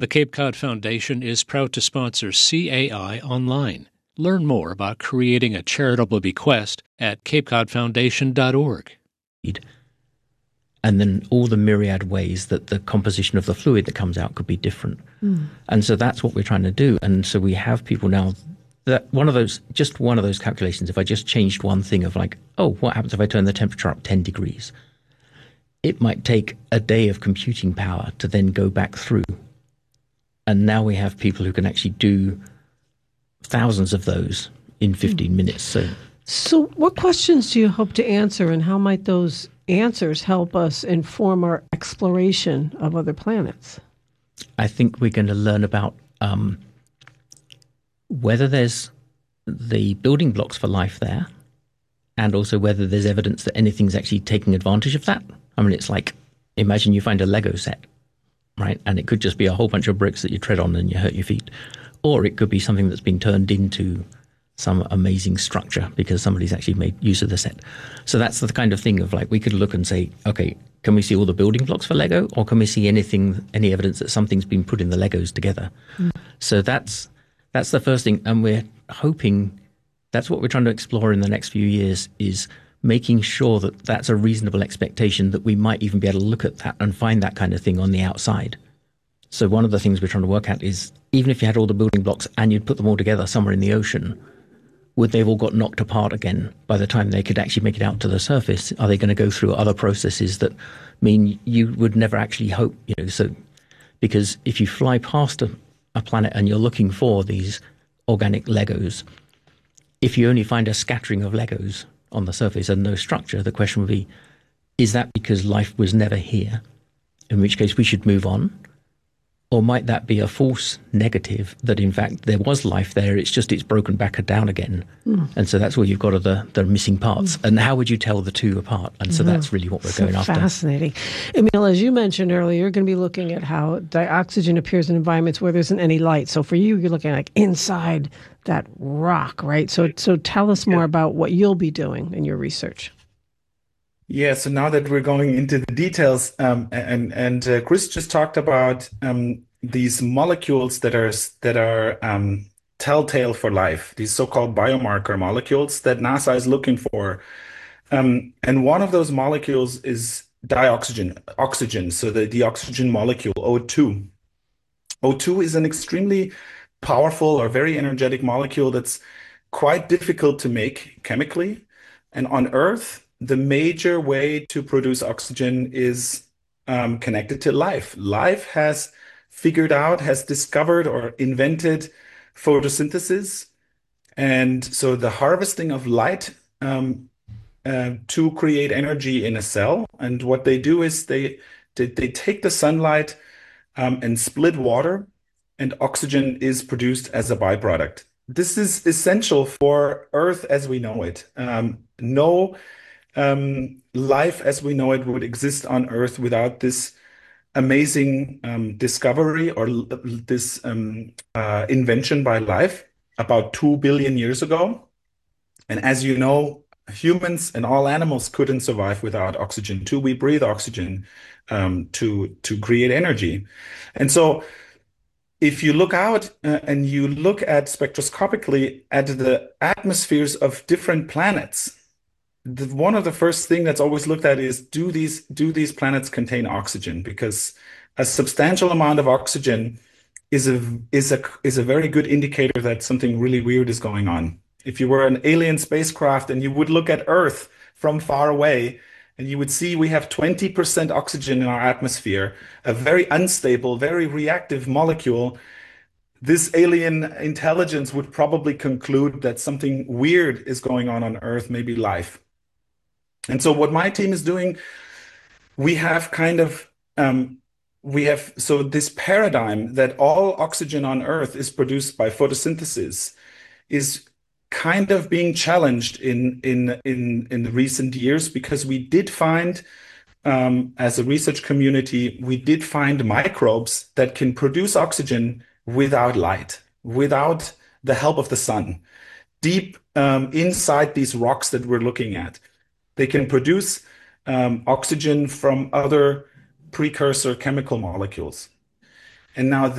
The Cape Cod Foundation is proud to sponsor CAI Online. Learn more about creating a charitable bequest at capecodfoundation.org. And then all the myriad ways that the composition of the fluid that comes out could be different. And so that's what we're trying to do. And so we have people now that one of those calculations, if I just changed one thing of like, oh, what happens if I turn the temperature up 10 degrees? It might take a day of computing power to then go back through. And now we have people who can actually do thousands of those in 15 minutes. So what questions do you hope to answer, and how might those answers help us inform our exploration of other planets? I think we're going to learn about whether there's the building blocks for life there, and also whether there's evidence that anything's actually taking advantage of that. I mean, it's like, imagine you find a Lego set, right? And it could just be a whole bunch of bricks that you tread on and you hurt your feet. Or it could be something that's been turned into some amazing structure because somebody's actually made use of the set. So that's the kind of thing of like, we could look and say, okay, can we see all the building blocks for Lego, or can we see any evidence that something's been put in the Legos together? So that's the first thing. And we're hoping that's what we're trying to explore in the next few years, is making sure that that's a reasonable expectation, that we might even be able to look at that and find that kind of thing on the outside. So one of the things we're trying to work at is, even if you had all the building blocks and you'd put them all together somewhere in the ocean, would they have all got knocked apart again by the time they could actually make it out to the surface? Are they going to go through other processes that mean you would never actually hope, so because if you fly past a planet and you're looking for these organic Legos, if you only find a scattering of Legos on the surface and no structure, the question would be, is that because life was never here? In which case we should move on. Or might that be a false negative, that in fact there was life there, it's broken back down again. And so that's where you've got the missing parts. And how would you tell the two apart? And so that's really what we're going after. Fascinating. Emil, as you mentioned earlier, you're going to be looking at how dioxygen appears in environments where there isn't any light. So for you, you're looking like inside that rock, right? So tell us more about what you'll be doing in your research. Yeah, so now that we're going into the details, and Chris just talked about these molecules that are telltale for life, these so-called biomarker molecules that NASA is looking for. And one of those molecules is oxygen, so the oxygen molecule, O2. O2 is an extremely powerful or very energetic molecule that's quite difficult to make chemically. And on Earth, the major way to produce oxygen is connected to life. Life has discovered or invented photosynthesis. And so the harvesting of light to create energy in a cell. And what they do is they take the sunlight and split water, and oxygen is produced as a byproduct. This is essential for Earth as we know it. No life as we know it would exist on Earth without this amazing discovery or this invention by life about 2 billion years ago. And as you know, humans and all animals couldn't survive without oxygen too. We breathe oxygen to create energy. And so if you look out and you look at spectroscopically at the atmospheres of different planets, one of the first thing that's always looked at is, do these planets contain oxygen? Because a substantial amount of oxygen is a very good indicator that something really weird is going on. If you were an alien spacecraft and you would look at Earth from far away, and you would see we have 20% oxygen in our atmosphere, a very unstable, very reactive molecule, this alien intelligence would probably conclude that something weird is going on Earth, maybe life. And so what my team is doing, we have this paradigm that all oxygen on Earth is produced by photosynthesis is kind of being challenged in the recent years, because we did find, as a research community, we did find microbes that can produce oxygen without light, without the help of the sun, deep inside these rocks that we're looking at. They can produce oxygen from other precursor chemical molecules. And now